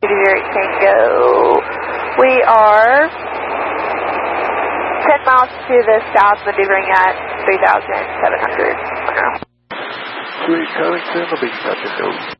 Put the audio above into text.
Tango. We are 10 miles to the south, maneuvering at 3,700. Sweet, Covington, will be touch and go.